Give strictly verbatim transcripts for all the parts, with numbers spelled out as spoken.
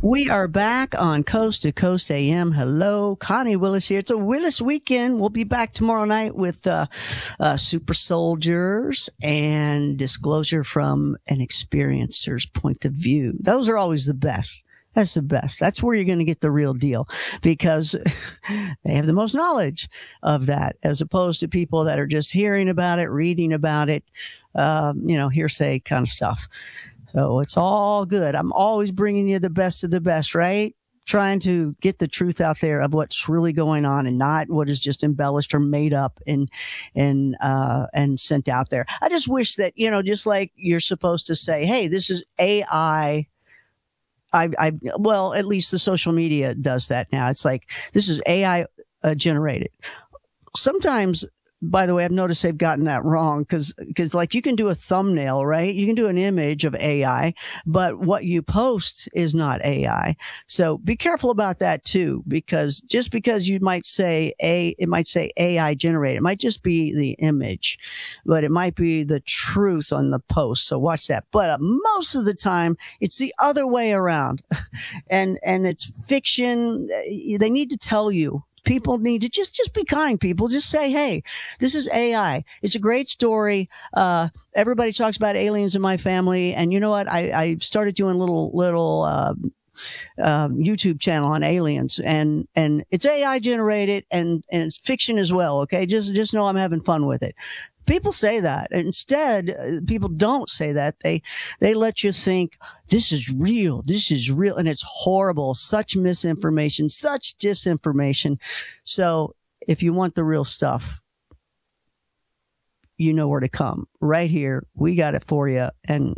We are back on Coast to Coast A M. Hello, Connie Willis here. It's a Willis weekend. We'll be back tomorrow night with uh, uh, Super Soldiers and Disclosure from an Experiencer's Point of View. Those are always the best. That's the best. That's where you're going to get the real deal because they have the most knowledge of that as opposed to people that are just hearing about it, reading about it, um, you know, hearsay kind of stuff. So it's all good. I'm always bringing you the best of the best, right? Trying to get the truth out there of what's really going on and not what is just embellished or made up and, and, uh, and sent out there. I just wish that, you know, just like you're supposed to say, hey, this is A I. I, I, well, at least the social media does that now. It's like, this is A I uh, generated. Sometimes, by the way, I've noticed they've gotten that wrong because, because like you can do a thumbnail, right? You can do an image of A I, but what you post is not A I. So be careful about that too, because just because you might say a, it might say A I generated, it might just be the image, but it might be the truth on the post. So watch that. But uh, most of the time it's the other way around and, and it's fiction. They need to tell you. People need to just, just be kind, people. Just say, hey, this is A I. It's a great story. Uh, everybody talks about aliens in my family. And you know what? I, I started doing little, little, uh, um, YouTube channel on aliens and, and it's A I generated and, and it's fiction as well. Okay. Just, just know I'm having fun with it. People say that. Instead, people don't say that. They, they let you think this is real. This is real. And it's horrible. Such misinformation, such disinformation. So if you want the real stuff, you know where to come right here. We got it for you. And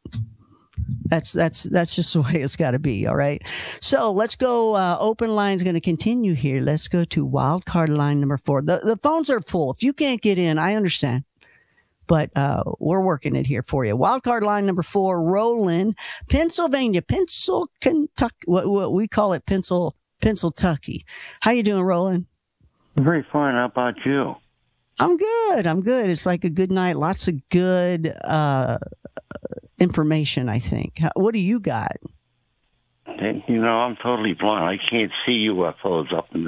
That's that's that's just the way it's got to be. All right. So let's go. Uh, open line's going to continue here. Let's go to wild card line number four. The the phones are full. If you can't get in, I understand, but uh, we're working it here for you. Wild card line number four. Roland, Pennsylvania, Pencil, Kentucky. What, what we call it, Pencil, Pennsyltucky. How you doing, Roland? Very fine. How about you? I'm good. I'm good. It's like a good night. Lots of good uh, information, I think. What do you got? You know, I'm totally blind. I can't see U F Os up in the